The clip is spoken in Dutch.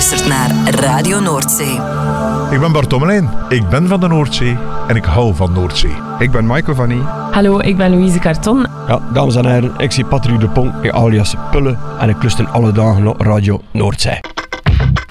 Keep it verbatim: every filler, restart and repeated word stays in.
luistert naar Radio Noordzee. Ik ben Bart Tommelijn, ik ben van de Noordzee en ik hou van Noordzee. Ik ben Michael Vanny. Hallo, ik ben Louise Carton. Ja, dames en heren, ik zie Patrick de Pong, alias Pulle, en ik luister alle dagen naar Radio Noordzee.